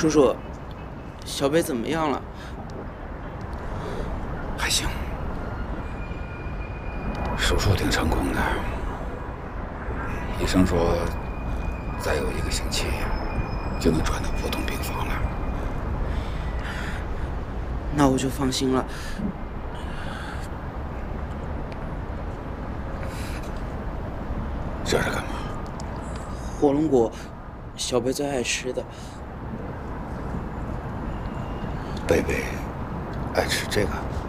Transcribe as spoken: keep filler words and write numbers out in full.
叔叔，小贝怎么样了？ 还行，手术挺成功的。医生说，再有一个星期就能转到普通病房了。 那我就放心了。 这是干嘛？ 火龙果，小贝最爱吃的。 贝贝爱吃这个。